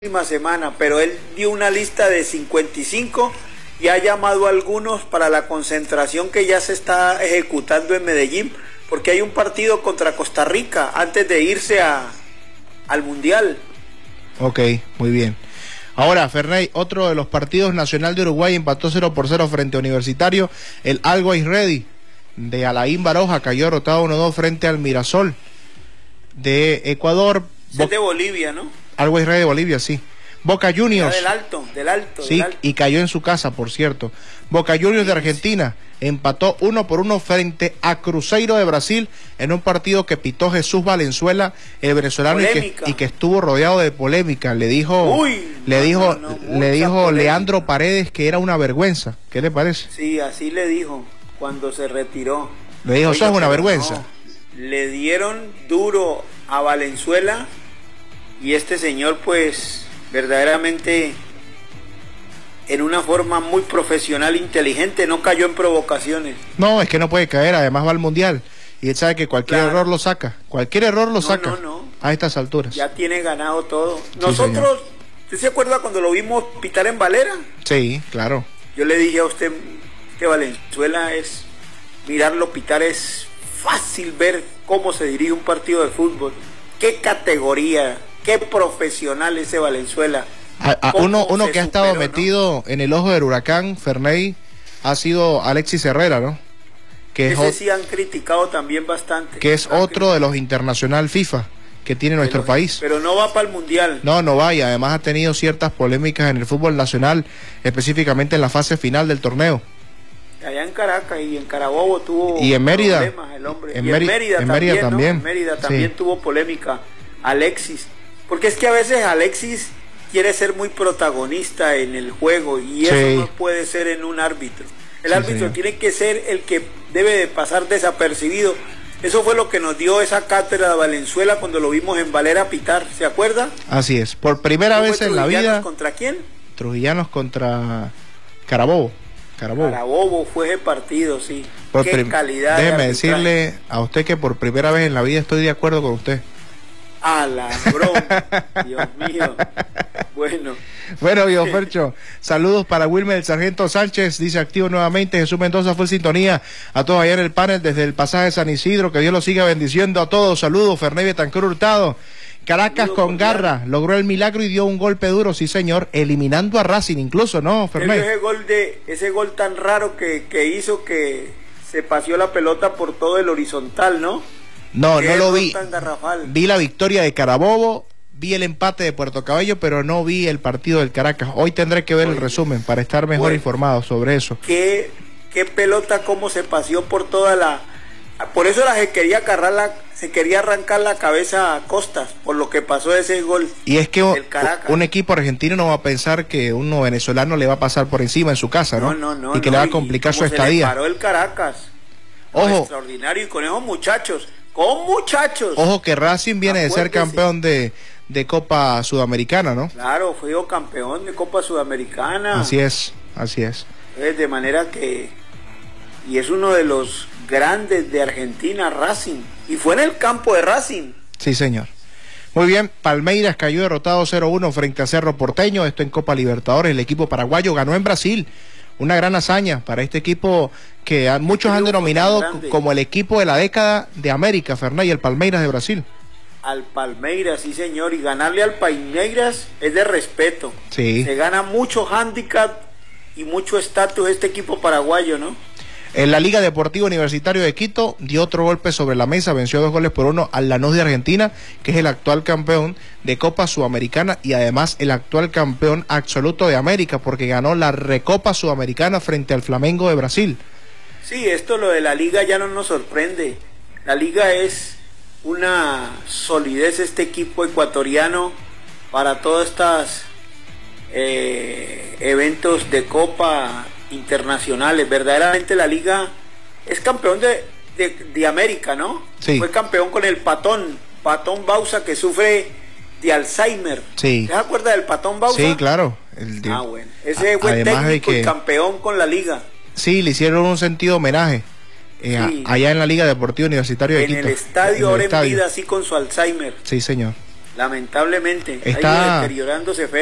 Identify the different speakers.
Speaker 1: próxima semana, pero él dio una lista de 55 y ha llamado a algunos para la concentración que ya se está ejecutando en Medellín, porque hay un partido contra Costa Rica antes de irse al Mundial.
Speaker 2: Ok, muy bien. Ahora, Ferney, otro de los partidos, Nacional de Uruguay empató 0-0 frente a Universitario. El Always Ready de Alain Baroja cayó derrotado 1-2 frente al Mirasol de Ecuador.
Speaker 1: Es de Bolivia, ¿no?
Speaker 2: Always Ready de Bolivia, sí. Boca Juniors.
Speaker 1: Del Alto.
Speaker 2: Sí, del Alto. Y cayó en su casa, por cierto. Boca Juniors de Argentina empató 1-1 frente a Cruzeiro de Brasil en un partido que pitó Jesús Valenzuela, el venezolano, y que estuvo rodeado de polémica. Le dijo Leandro Paredes que era una vergüenza. ¿Qué le parece?
Speaker 1: Sí, así le dijo cuando se retiró.
Speaker 2: Le dijo, eso es una vergüenza.
Speaker 1: No, le dieron duro a Valenzuela y este señor pues verdaderamente en una forma muy profesional, inteligente, no cayó en provocaciones.
Speaker 2: No, es que no puede caer, además va al Mundial y él sabe que cualquier error lo saca, saca a estas alturas.
Speaker 1: Ya tiene ganado todo. Nosotros, ¿usted se acuerda cuando lo vimos pitar en Valera?
Speaker 2: Sí, claro.
Speaker 1: Yo le dije a usted que Valenzuela mirarlo pitar es fácil ver cómo se dirige un partido de fútbol. Qué categoría, qué profesional ese Valenzuela.
Speaker 2: Uno que ha estado metido en el ojo del huracán, Ferney, ha sido Alexis Herrera, ¿no? Que
Speaker 1: ese sí han criticado también bastante.
Speaker 2: Que es otro de los internacional FIFA que tiene nuestro país.
Speaker 1: Pero no va para el Mundial.
Speaker 2: No va, y además ha tenido ciertas polémicas en el fútbol nacional, específicamente en la fase final del torneo.
Speaker 1: Allá en Caracas y en Carabobo tuvo
Speaker 2: y en Mérida,
Speaker 1: problemas el hombre. En Mérida también. En Mérida también tuvo polémica Alexis. Porque es que a veces Alexis quiere ser muy protagonista en el juego y eso no puede ser en un árbitro. El árbitro tiene que ser el que debe de pasar desapercibido. Eso fue lo que nos dio esa cátedra de Valenzuela cuando lo vimos en Valera pitar, ¿se acuerda?
Speaker 2: Así es, por primera vez en la vida.
Speaker 1: ¿Contra quién?
Speaker 2: Trujillanos contra Carabobo.
Speaker 1: Carabobo fue ese partido, sí. Qué calidad.
Speaker 2: Déjeme decirle a usted que por primera vez en la vida estoy de acuerdo con usted.
Speaker 1: A la broma, Dios mío.
Speaker 2: Bueno, viejo Fercho, saludos para Wilmer el Sargento Sánchez, dice activo nuevamente. Jesús Mendoza fue en sintonía. A todos allá en el panel desde el pasaje de San Isidro, que Dios los siga bendiciendo a todos. Saludos, Ferney Betancur Hurtado. Caracas con garra, logró el milagro y dio un golpe duro, sí señor, eliminando a Racing incluso, ¿no, Ferney?
Speaker 1: Ese gol tan raro que hizo que se paseó la pelota por todo el horizontal, ¿no?
Speaker 2: No lo vi. Vi la victoria de Carabobo, vi el empate de Puerto Cabello, pero no vi el partido del Caracas. Hoy tendré que ver el resumen para estar mejor informado sobre eso.
Speaker 1: ¿Qué pelota, cómo se paseó por toda la... Por eso se quería arrancar la cabeza a Costas, por lo que pasó ese gol.
Speaker 2: Y es que un equipo argentino no va a pensar que uno venezolano le va a pasar por encima en su casa, ¿no?
Speaker 1: No.
Speaker 2: Y que le va a complicar su estadía.
Speaker 1: Se le paró el Caracas.
Speaker 2: Ojo.
Speaker 1: Extraordinario, y con esos muchachos. Ojo
Speaker 2: que Racing viene de ser campeón de Copa Sudamericana, ¿no?
Speaker 1: Claro, fue campeón de Copa Sudamericana.
Speaker 2: Así es.
Speaker 1: De manera que... Y es uno de los grandes de Argentina, Racing. Y fue en el campo de Racing.
Speaker 2: Sí, señor. Muy bien, Palmeiras cayó derrotado 0-1 frente a Cerro Porteño, esto en Copa Libertadores. El equipo paraguayo ganó en Brasil. Una gran hazaña para este equipo que muchos han denominado como el equipo de la década de América, Ferney, el Palmeiras de Brasil.
Speaker 1: Al Palmeiras, sí señor, y ganarle al Palmeiras es de respeto.
Speaker 2: Sí.
Speaker 1: Se gana mucho handicap y mucho estatus este equipo paraguayo, ¿no?
Speaker 2: En la Liga Deportiva Universitario de Quito dio otro golpe sobre la mesa, venció 2-1 al Lanús de Argentina, que es el actual campeón de Copa Sudamericana y además el actual campeón absoluto de América, porque ganó la Recopa Sudamericana frente al Flamengo de Brasil.
Speaker 1: Sí, lo de la Liga ya no nos sorprende. La Liga es una solidez, este equipo ecuatoriano, para todos estos eventos de Copa internacionales. Verdaderamente la Liga es campeón de América, ¿no?
Speaker 2: Sí.
Speaker 1: Fue campeón con el Patón Bausa, que sufre de Alzheimer.
Speaker 2: Sí.
Speaker 1: ¿Se acuerda del Patón Bausa?
Speaker 2: Sí, claro.
Speaker 1: Bueno. Ese fue técnico y campeón con la Liga.
Speaker 2: Sí, le hicieron un sentido homenaje allá en la Liga Deportiva Universitaria de Quito.
Speaker 1: En el estadio, ahora en vida, así con su Alzheimer.
Speaker 2: Sí, señor.
Speaker 1: Lamentablemente,
Speaker 2: está
Speaker 1: ha ido deteriorándose feo.